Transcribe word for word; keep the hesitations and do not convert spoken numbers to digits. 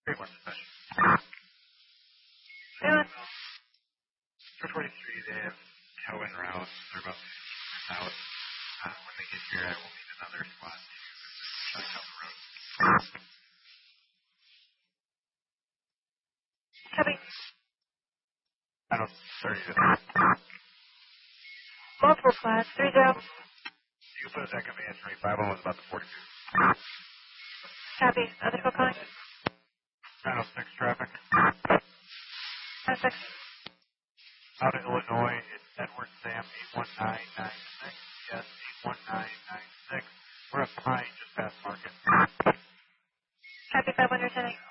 one session. Doing? four twenty-three, they have tow en route. They're about fifty out. Uh, when they get here, I will need another spot to shut down the road. Copy. I don't thirty to Multiple class, three zero. You can put a second advance rate. five one was about the forty-two. Copy. Other twelve calling. nine oh six traffic. nine oh six. Out of Illinois, it's Edward Sam eight one nine nine six. Yes, eight one nine nine six. We're at Pine, just past Market. Copy five one, returning.